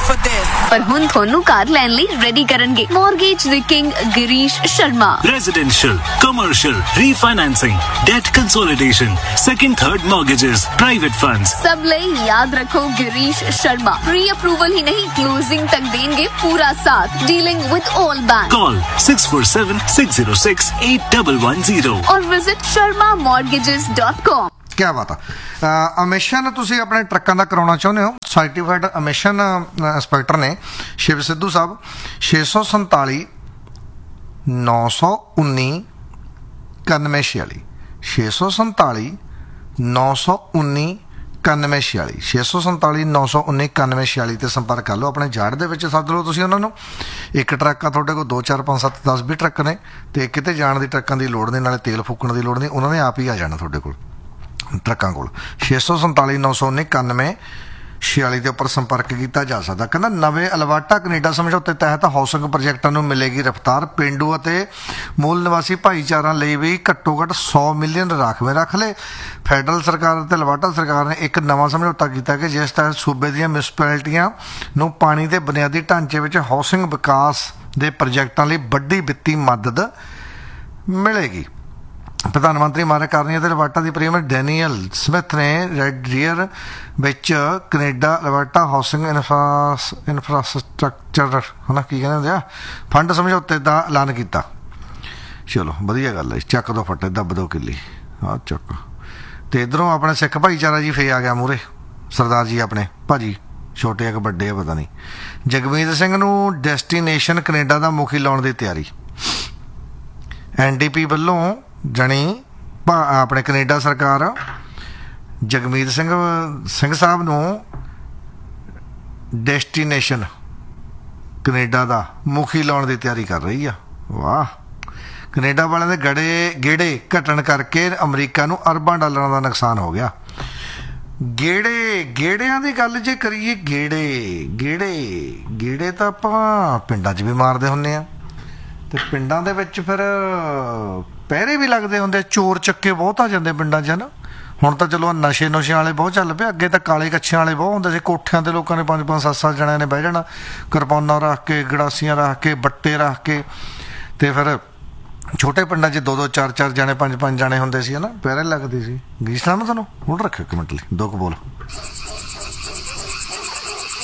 for this. पर हुण थोनू car लैन लई ready करनगे mortgage the king Girish Sharma. Residential, commercial, refinancing, debt consolidation, second, third mortgages, private funds. सब लई याद रखो गिरीश शर्मा प्री अप्रूवल ही नहीं क्लोजिंग तक देंगे पूरा साथ। Dealing with all bank. Call 647-606-8110 और विजिट sharmamortgages.com। क्या बात है। ਅਮਿਸ਼ਨ ਤੁਸੀਂ ਆਪਣੇ ਟਰੱਕਾਂ ਦਾ ਕਰਾਉਣਾ ਚਾਹੁੰਦੇ ਹੋ ਸਰਟੀਫਾਈਡ ਅਮਿਸ਼ਨ ਇੰਸਪੈਕਟਰ ਨੇ ਸ਼ਿਵ ਸਿੱਧੂ ਸਾਹਿਬ 647 919 9146 647 919 9146 647 919 9146 ਤੇ ਸੰਪਰਕ ਕਰ ਲਓ। ਆਪਣੇ ਜਾੜ ਦੇ ਵਿੱਚ ਸੱਦ ਲਓ ਤੁਸੀਂ ਉਹਨਾਂ ਨੂੰ। ਇੱਕ ਟਰੱਕ ਆ ਤੁਹਾਡੇ ਕੋਲ 2 4 5 7 10 20 ਟਰੱਕ ਨੇ ਤੇ ਕਿਤੇ ਜਾਣ ਦੀ ਟਰੱਕਾਂ ਦੀ ਲੋੜ ਨਹੀਂ, ਨਾਲੇ ਤੇਲ ਫੂਕਣ ਦੀ ਲੋੜ ਨਹੀਂ, ਉਹਨਾਂ ਨੇ ਆਪ ਹੀ ਆ ਜਾਣਾ ਤੁਹਾਡੇ ਕੋਲ ਟਰੱਕਾਂ ਕੋਲ। 647 919 9146 ਦੇ ਉੱਪਰ ਸੰਪਰਕ ਕੀਤਾ ਜਾ ਸਕਦਾ। ਕਹਿੰਦਾ ਨਵੇਂ ਅਲਬਰਟਾ ਕੈਨੇਡਾ ਸਮਝੌਤੇ ਤਹਿਤ ਹਾਊਸਿੰਗ ਪ੍ਰੋਜੈਕਟਾਂ ਨੂੰ ਮਿਲੇਗੀ ਰਫਤਾਰ। ਪੇਂਡੂ ਅਤੇ ਮੂਲ ਨਿਵਾਸੀ ਭਾਈਚਾਰਿਆਂ ਲਈ ਵੀ ਘੱਟੋ ਘੱਟ 100 ਮਿਲੀਅਨ ਰਾਖਵੇਂ ਰੱਖ ਲਏ। ਫੈਡਰਲ ਸਰਕਾਰ ਅਤੇ ਅਲਬਰਟਾ ਸਰਕਾਰ ਨੇ ਇੱਕ ਨਵਾਂ ਸਮਝੌਤਾ ਕੀਤਾ ਕਿ ਜਿਸ ਤਹਿਤ ਸੂਬੇ ਦੀਆਂ ਮਿਊਨਿਸਪੈਲਿਟੀਆਂ ਨੂੰ ਪਾਣੀ ਦੇ ਬੁਨਿਆਦੀ ਢਾਂਚੇ ਵਿੱਚ ਹਾਊਸਿੰਗ ਵਿਕਾਸ ਦੇ ਪ੍ਰੋਜੈਕਟਾਂ ਲਈ ਵੱਡੀ ਵਿੱਤੀ ਮਦਦ ਮਿਲੇਗੀ। ਪ੍ਰਧਾਨ ਮੰਤਰੀ ਮਾਰਕ ਕਾਰਨੀ ਅਤੇ ਅਲਬਰਟਾ ਦੀ ਪ੍ਰੀਮੀਅਰ ਡੈਨੀਅਲ ਸਮਿਥ ਨੇ ਰੈੱਡ ਰੀਅਰ ਵਿੱਚ ਕੈਨੇਡਾ ਅਲਬਰਟਾ ਹਾਊਸਿੰਗ ਇਨਫਰਾਸਟਰਕਚਰ ਹੈ ਨਾ ਕੀ ਕਹਿੰਦੇ ਹੁੰਦੇ ਆ ਫੰਡ ਸਮਝੌਤੇ ਦਾ ਐਲਾਨ ਕੀਤਾ। ਚਲੋ ਵਧੀਆ ਗੱਲ ਹੈ। ਚੱਕ ਦੋ ਫੱਟੇ ਦੱਬ ਦੋ ਕਿੱਲੀ ਆਹ ਚੱਕ। ਅਤੇ ਇੱਧਰੋਂ ਆਪਣੇ ਸਿੱਖ ਭਾਈਚਾਰਾ ਜੀ ਫੇ ਆ ਗਿਆ ਮੂਹਰੇ ਸਰਦਾਰ ਜੀ ਆਪਣੇ ਭਾਜੀ ਛੋਟੇ ਆ ਕਿ ਵੱਡੇ ਆ ਪਤਾ ਨਹੀਂ। ਜਗਮੀਤ ਸਿੰਘ ਨੂੰ ਡੈਸਟੀਨੇਸ਼ਨ ਕੈਨੇਡਾ ਦਾ ਮੁਖੀ ਲਾਉਣ ਦੀ ਤਿਆਰੀ। NDP ਵੱਲੋਂ ਜਾਣੀ ਆਪਣੇ ਕੈਨੇਡਾ ਸਰਕਾਰ ਜਗਮੀਤ ਸਿੰਘ ਸਾਹਿਬ ਨੂੰ ਡੈਸਟੀਨੇਸ਼ਨ ਕੈਨੇਡਾ ਦਾ ਮੁਖੀ ਲਾਉਣ ਦੀ ਤਿਆਰੀ ਕਰ ਰਹੀ ਆ। ਵਾਹ। ਕੈਨੇਡਾ ਵਾਲਿਆਂ ਦੇ ਗੇੜੇ ਘਟਣ ਕਰਕੇ ਅਮਰੀਕਾ ਨੂੰ ਅਰਬਾਂ ਡਾਲਰਾਂ ਦਾ ਨੁਕਸਾਨ ਹੋ ਗਿਆ। ਗੇੜਿਆਂ ਦੀ ਗੱਲ ਜੇ ਕਰੀਏ ਗੇੜੇ ਤਾਂ ਆਪਾਂ ਪਿੰਡਾਂ 'ਚ ਵੀ ਮਾਰਦੇ ਹੁੰਦੇ ਆ ਤੇ ਪਿੰਡਾਂ ਦੇ ਵਿੱਚ ਫਿਰ ਪਹਿਰੇ ਵੀ ਲੱਗਦੇ ਹੁੰਦੇ। ਚੋਰ ਚੱਕੇ ਬਹੁਤ ਆ ਜਾਂਦੇ ਪਿੰਡਾਂ 'ਚ ਨਾ। ਹੁਣ ਤਾਂ ਚਲੋ ਨਸ਼ੇ ਵਾਲੇ ਬਹੁਤ ਚੱਲ ਪਏ। ਅੱਗੇ ਤਾਂ ਕਾਲੇ ਕੱਛਿਆਂ ਵਾਲੇ ਬਹੁਤ ਹੁੰਦੇ ਸੀ। ਕੋਠਿਆਂ 'ਤੇ ਲੋਕਾਂ ਨੇ 5 5 7 7 ਜਣਿਆਂ ਨੇ ਬਹਿ ਜਾਣਾ ਕਿਰਪਾਨਾਂ ਰੱਖ ਕੇ ਗੜਾਸੀਆਂ ਰੱਖ ਕੇ ਬੱਟੇ ਰੱਖ ਕੇ ਤੇ ਫਿਰ ਛੋਟੇ ਪਿੰਡਾਂ 'ਚ 2 2 4 4 ਜਣੇ 5 5 ਜਣੇ ਹੁੰਦੇ ਸੀ ਹੈ ਨਾ ਪਹਿਰੇ ਲੱਗਦੇ ਸੀ। ਗੀਤ ਸੁਣਾਵਾਂ ਤੁਹਾਨੂੰ ਹੁਣ ਰੱਖਿਓ ਇੱਕ ਮਿੰਟ ਲਈ 2 ਕੁ ਬੋਲ।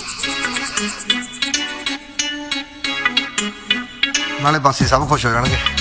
ਨਾਲੇ ਬਾਸੀ ਸਭ ਖੁਸ਼ ਹੋ ਜਾਣਗੇ।